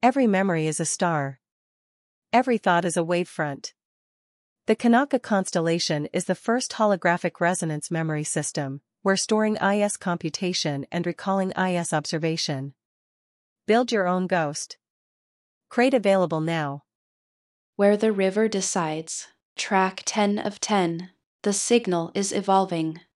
Every memory is a star. Every thought is a wavefront. The Kanaka constellation is the first holographic resonance memory system, where storing IS computation and recalling IS observation. Build your own ghost. Crate available now. Where the river decides. Track 10 of 10. The signal is evolving.